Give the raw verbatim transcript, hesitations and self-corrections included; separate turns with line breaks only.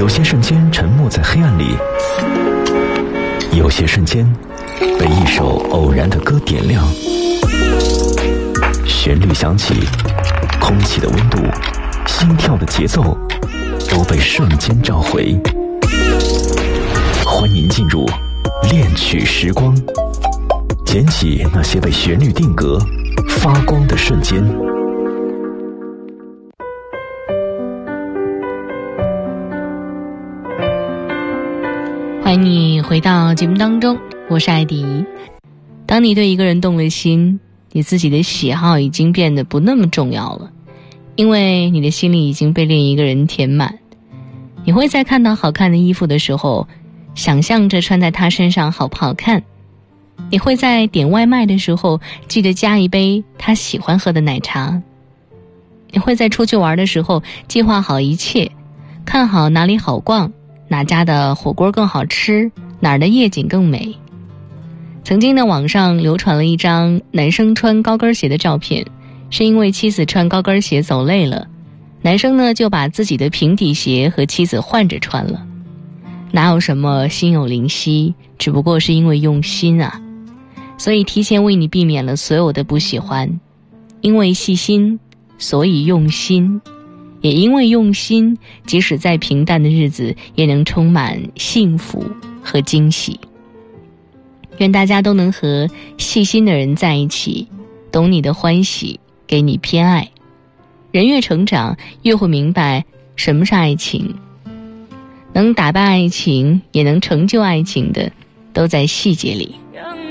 些瞬间沉没在黑暗里，有些瞬间被一首偶然的歌点亮，旋律响起，空气的温度，心跳的节奏都被瞬间召回。欢迎进入恋曲时光，捡起那些被旋律定格发光的瞬间。
欢迎你回到节目当中，我是艾迪。当你对一个人动了心，你自己的喜好已经变得不那么重要了，因为你的心里已经被另一个人填满。你会在看到好看的衣服的时候，想象着穿在他身上好不好看。你会在点外卖的时候，记得加一杯他喜欢喝的奶茶。你会在出去玩的时候，计划好一切，看好哪里好逛，哪家的火锅更好吃，哪儿的夜景更美。曾经的网上流传了一张男生穿高跟鞋的照片，是因为妻子穿高跟鞋走累了，男生呢就把自己的平底鞋和妻子换着穿了。哪有什么心有灵犀，只不过是因为用心啊。所以提前为你避免了所有的不喜欢，因为细心，所以用心，也因为用心，即使再平淡的日子也能充满幸福和惊喜。愿大家都能和细心的人在一起，懂你的欢喜，给你偏爱。人越成长，越会明白什么是爱情。能打败爱情，也能成就爱情的，都在细节里。
让